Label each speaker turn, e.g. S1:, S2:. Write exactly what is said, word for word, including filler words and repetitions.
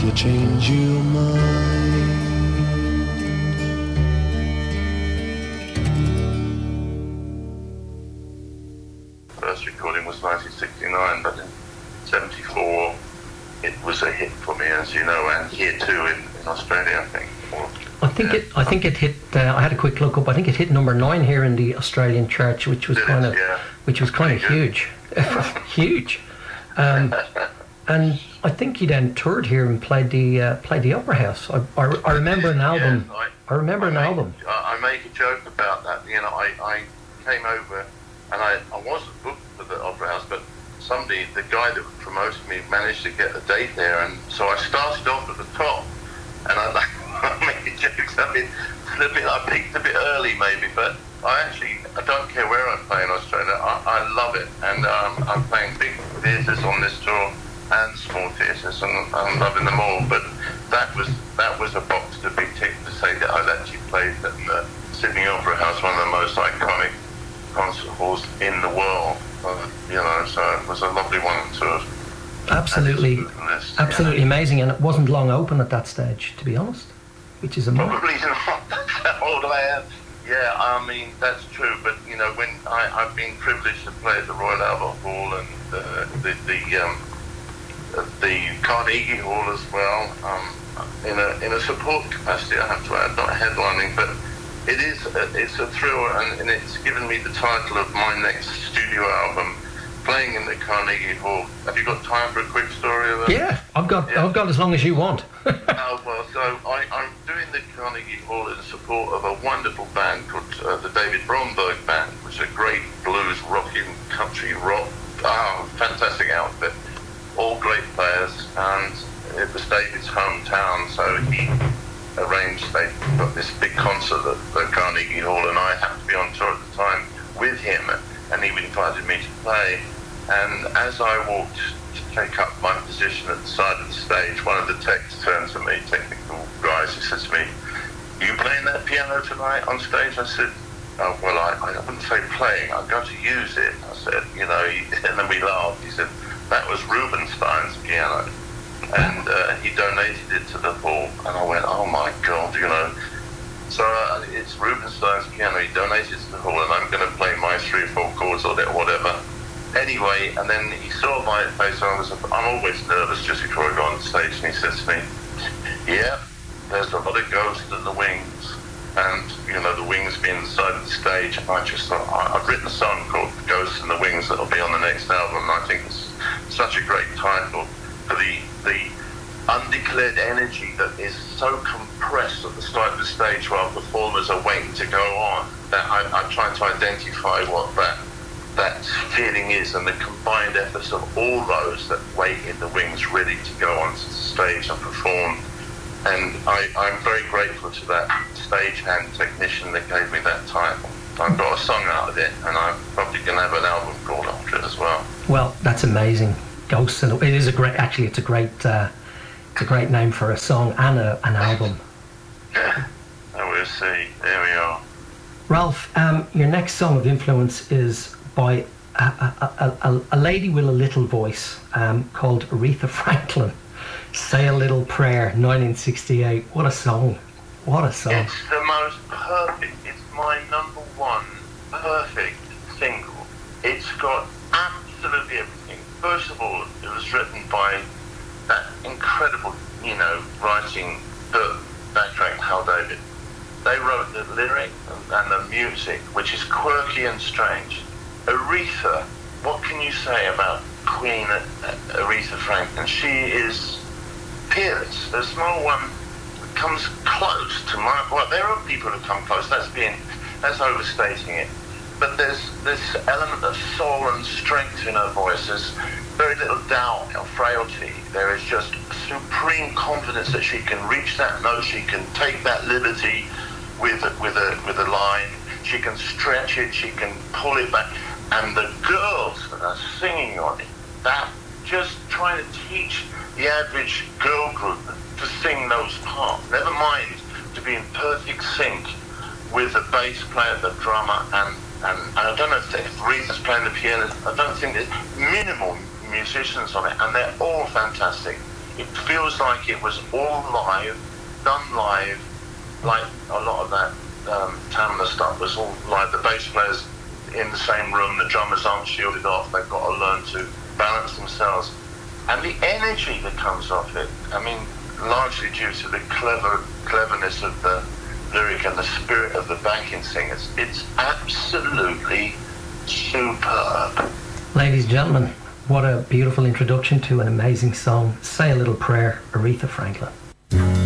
S1: you change your mind.
S2: First recording was nineteen sixty-nine, but in seventy-four it was a hit for me, as you know, and here too in, in Australia, I think. Or,
S3: I think
S2: yeah.
S3: it. I think it hit. Uh, I had a quick look up. I think it hit number nine here in the Australian charts, which was
S2: Did
S3: kind
S2: it?
S3: of,
S2: Yeah.
S3: which was kind of huge, huge. Um, and I think you then toured here and played the uh, played the Opera House. I, I, I remember an album.
S2: Yeah, I,
S3: I remember
S2: I
S3: an
S2: make,
S3: album.
S2: I, I make a joke about that. You know, I, I came over and I, I wasn't booked for the Opera House, but somebody, the guy that promoted me, managed to get a date there, and so I started off at the top. And I, I make jokes. I mean, a bit, I peaked a bit early maybe, but I actually I don't care where I play in Australia. I, I love it, and um, I'm playing big theatres on this tour and small theatres, and I'm loving them all. But that was that was a box to be ticked to say that I'd actually played at the Sydney Opera House, one of the most iconic concert halls in the world. Uh, you know, so it was a lovely one to have.
S3: Absolutely,
S2: List,
S3: absolutely
S2: yeah.
S3: amazing, and it wasn't long open at that stage, to be honest, which is amazing.
S2: Probably not. That's how old I am. Yeah, I mean, that's true, but, you know, when I, I've been privileged to play at the Royal Albert Hall and uh, the the, um, the Carnegie Hall as well, um, in a in a support capacity, I have to add, not headlining, but it is a, it's a thrill, and, and it's given me the title of my next studio album, playing in the Carnegie Hall. Have you got time for a quick story of that?
S3: Yeah, I've got
S2: Yeah.
S3: I've got as long as you want.
S2: Oh, well, so I, I'm doing the Carnegie Hall in support of a wonderful band called uh, the David Bromberg Band, which is a great blues, rocking, country rock, oh, fantastic outfit. All great players, and it was David's hometown, so he arranged, they got this big concert at the Carnegie Hall, and I happened to be on tour at the time with him, and he invited me to play. And as I walked to take up my position at the side of the stage, one of the techs turned to me, technical guys, he said to me, "Are you playing that piano tonight on stage?" I said, "Oh, well, I, I wouldn't say playing, I'm going to use it." I said, you know, he, and then we laughed. He said, "That was Rubinstein's piano." And uh, he donated it to the hall, and I went, "Oh my God," you know. So uh, it's Rubinstein's piano, he donated it to the hall, and I'm going to play my three or four chords on it, whatever. Anyway, and then he saw my face, I was, I'm always nervous just before I go on stage, and he says to me, "Yeah, there's a lot of ghosts in the wings." And, you know, the wings being the side of the stage, I just thought, I, I've written a song called Ghosts in the Wings that'll be on the next album, and I think it's such a great title for the, the undeclared energy that is so compressed at the side of the stage while performers are waiting to go on, that I, I'm trying to identify what that that feeling is, and the combined efforts of all those that wait in the wings ready to go onto the stage and perform. And I, I'm very grateful to that stagehand technician that gave me that title. I've got a song out of it, and I'm probably going to have an album called after it as well.
S3: Well, that's amazing. Ghosts, and it is a great. Actually, it's a great. Uh, it's a great name for a song and a, an album.
S2: Yeah, and we'll see. There we are.
S3: Ralph, um, your next song of influence is by a, a, a, a lady with a little voice um, called Aretha Franklin. Say a Little Prayer, nineteen sixty-eight. What a song. What a song.
S2: It's the most perfect, it's my number one perfect single. It's got absolutely everything. First of all, it was written by that incredible, you know, writing the backtrack Hal David. They wrote the lyric and the music, which is quirky and strange. Aretha, what can you say about Queen Aretha Franklin? She is peerless. There's no one that comes close to my... Well, there are people who come close. That's being... That's overstating it. But there's this element of soul and strength in her voice. There's very little doubt or frailty. There is just supreme confidence that she can reach that note. She can take that liberty with with a with a line. She can stretch it. She can pull it back. And the girls that are singing on it, that just trying to teach the average girl group to sing those parts. Never mind to be in perfect sync with the bass player, the drummer, and and, and I don't know if Aretha's playing the piano. I don't think there's minimal musicians on it, and they're all fantastic. it feels like it was all live, done live, like a lot of that um, Tamla stuff was all live. The bass players in the same room, the drummers aren't shielded off, they've got to learn to balance themselves. And the energy that comes off it, I mean, largely due to the clever cleverness of the lyric and the spirit of the backing singers, it's absolutely superb.
S3: Ladies and gentlemen, what a beautiful introduction to an amazing song. Say a Little Prayer, Aretha Franklin.